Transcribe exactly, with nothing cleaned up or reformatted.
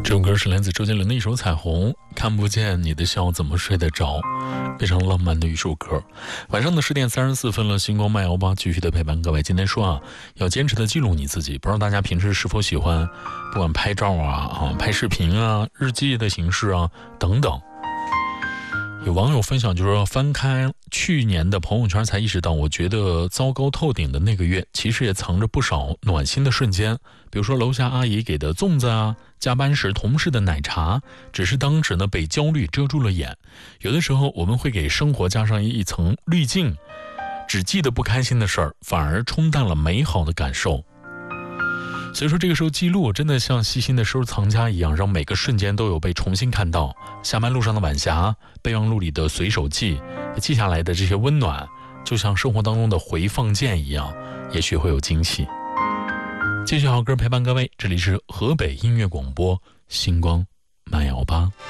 这首歌是来自周杰伦的一首《彩虹》，看不见你的笑怎么睡得着，非常浪漫的一首歌。晚上的十点三十四分了，星光慢摇吧继续的陪伴各位。今天说啊，要坚持的记录你自己。不知道大家平时是否喜欢，不管拍照啊、啊拍视频啊、日记的形式啊等等。有网友分享，就是说翻开去年的朋友圈才意识到，我觉得糟糕透顶的那个月其实也藏着不少暖心的瞬间。比如说楼下阿姨给的粽子啊，加班时同事的奶茶，只是当时呢被焦虑遮住了眼。有的时候我们会给生活加上一层滤镜，只记得不开心的事儿，反而冲淡了美好的感受。所以说这个时候记录真的像细心的收藏家一样，让每个瞬间都有被重新看到。下班路上的晚霞，备忘录里的随手记，记下来的这些温暖，就像生活当中的回放键一样，也许会有惊喜。继续好歌陪伴各位，这里是河北音乐广播星光慢摇吧。